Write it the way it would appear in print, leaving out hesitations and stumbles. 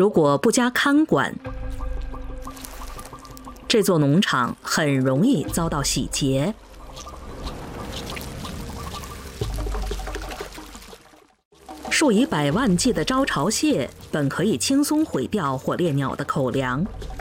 如果不加看管，这座农场很容易遭到洗劫。数以百万计的招潮蟹本可以轻松毁掉火烈鸟的口粮，